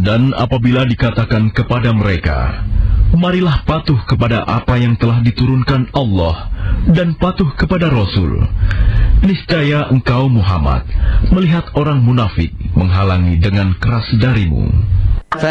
Dan apabila dikatakan kepada mereka, marilah patuh kepada apa yang telah diturunkan Allah dan patuh kepada Rasul, niscaya engkau Muhammad melihat orang munafik menghalangi dengan keras darimu.